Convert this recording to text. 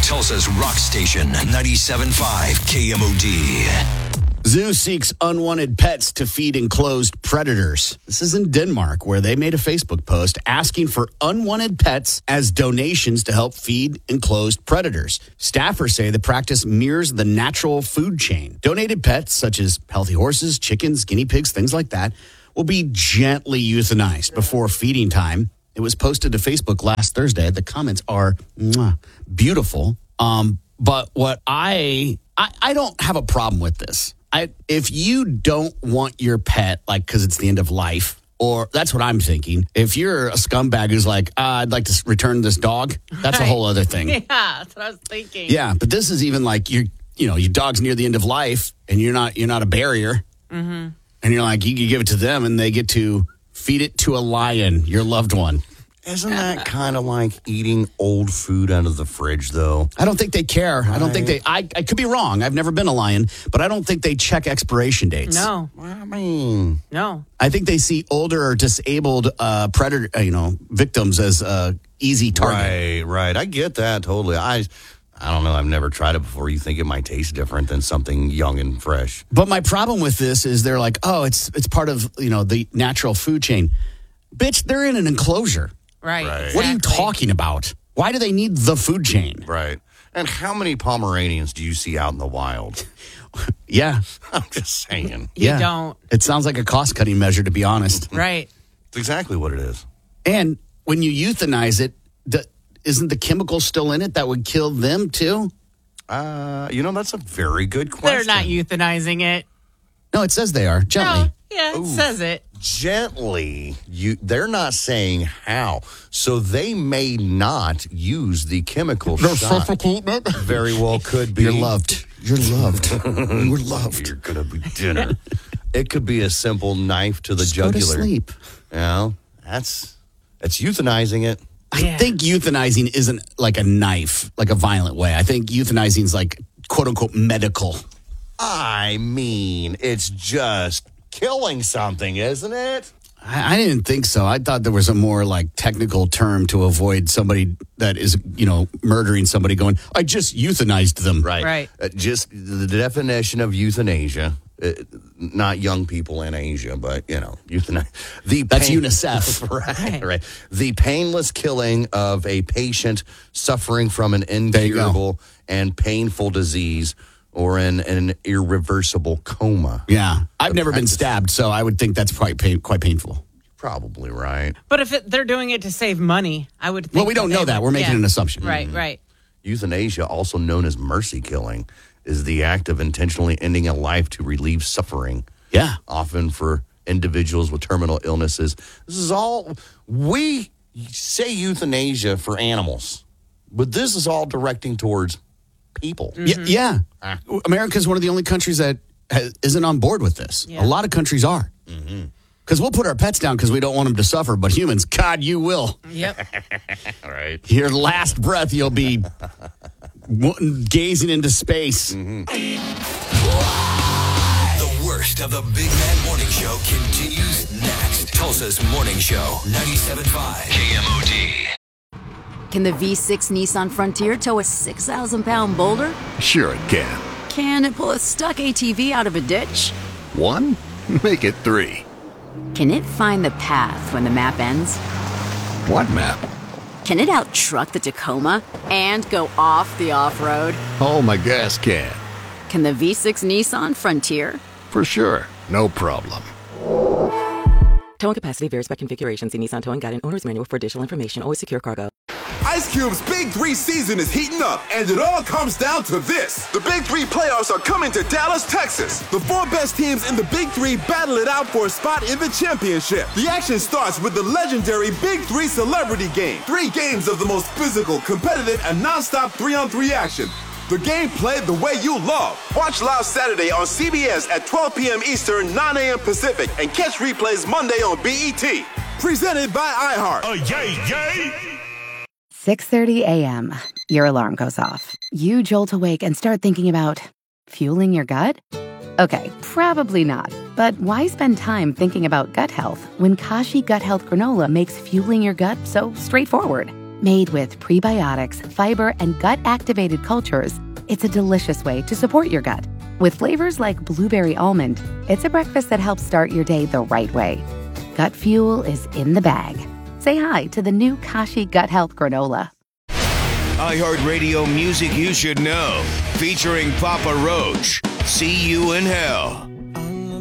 Tulsa's rock station, 97.5 KMOD. Zoo seeks unwanted pets to feed enclosed predators. This is in Denmark, where they made a Facebook post asking for unwanted pets as donations to help feed enclosed predators. Staffers say the practice mirrors the natural food chain. Donated pets, such as healthy horses, chickens, guinea pigs, things like that, will be gently euthanized before feeding time. It was posted to Facebook last Thursday. The comments are beautiful. But what I don't have a problem with this. If you don't want your pet, like, because it's the end of life, or that's what I'm thinking. If you're a scumbag who's like, I'd like to return this dog, that's a whole other thing. Yeah, that's what I was thinking. Yeah, but this is even like your dog's near the end of life, and you're not a barrier, and you're like, you can give it to them, and they get to feed it to a lion, your loved one. Isn't that kind of like eating old food out of the fridge, though? I don't think they care. Right. I don't think I could be wrong. I've never been a lion, but I don't think they check expiration dates. No. I mean, no. I think they see older or disabled predator, victims as easy target. Right. I get that totally. I don't know. I've never tried it before. You think it might taste different than something young and fresh. But my problem with this is they're like, oh, it's part of the natural food chain. Bitch, they're in an enclosure. Right. Exactly. What are you talking about? Why do they need the food chain? Right. And how many Pomeranians do you see out in the wild? Yeah. I'm just saying. You don't. It sounds like a cost-cutting measure, to be honest. Right. It's exactly what it is. And when you euthanize it, isn't the chemical still in it that would kill them, too? That's a very good question. They're not euthanizing it. No, it says they are. Gently. No. Yeah, it says it. Gently. They're not saying how. So they may not use the chemical shot. Very well could be. You're loved. You're loved. You're loved. You're going to be dinner. It could be a simple knife to the Just jugular. Go to sleep. That's euthanizing it. I think euthanizing isn't like a knife, like a violent way. I think euthanizing is like, quote unquote, medical. I mean, it's just killing something, isn't it? I didn't think so. I thought there was a more like technical term to avoid somebody that is, murdering somebody going, I just euthanized them. Right. Just the definition of euthanasia, not young people in Asia, but, euthanasia. That's UNICEF. Right. The painless killing of a patient suffering from an incurable and painful disease or in an irreversible coma. Yeah. I've never been stabbed, so I would think that's probably quite painful. Probably right. But if they're doing it to save money, I would think. Well, we don't know that. We're making an assumption. Right. Euthanasia, also known as mercy killing, is the act of intentionally ending a life to relieve suffering. Yeah. Often for individuals with terminal illnesses. This is all, we say euthanasia for animals, but this is all directing towards people. Yeah. America is one of the only countries that isn't on board with this. Yeah. A lot of countries are. Because we'll put our pets down because we don't want them to suffer, but humans, God, you will. Yep. All right. Your last breath, you'll be gazing into space. The worst of the Big Man Morning Show continues next. Tulsa's Morning Show, 97.5 KMOD. Can the V6 Nissan Frontier tow a 6,000-pound boulder? Sure it can. Can it pull a stuck ATV out of a ditch? 1? Make it 3. Can it find the path when the map ends? What map? Can it out-truck the Tacoma and go off the off-road? Oh, my gas can. Can the V6 Nissan Frontier? For sure. No problem. Towing capacity varies by configuration. See Nissan Towing Guide and Owner's Manual for additional information. Always secure cargo. Ice Cube's Big 3 season is heating up, and it all comes down to this. The Big 3 playoffs are coming to Dallas, Texas. The 4 best teams in the Big 3 battle it out for a spot in the championship. The action starts with the legendary Big 3 Celebrity Game. 3 games of the most physical, competitive, and non-stop 3-on-3 action. The game played the way you love. Watch live Saturday on CBS at 12 p.m. Eastern, 9 a.m. Pacific, and catch replays Monday on BET. Presented by iHeart. Yay! 6:30 a.m. Your alarm goes off. You jolt awake and start thinking about fueling your gut? Okay, probably not. But why spend time thinking about gut health when Kashi Gut Health Granola makes fueling your gut so straightforward? Made with prebiotics, fiber, and gut-activated cultures, it's a delicious way to support your gut. With flavors like blueberry almond, it's a breakfast that helps start your day the right way. Gut Fuel is in the bag. Say hi to the new Kashi Gut Health Granola. iHeartRadio music you should know. Featuring Papa Roach. See You in Hell.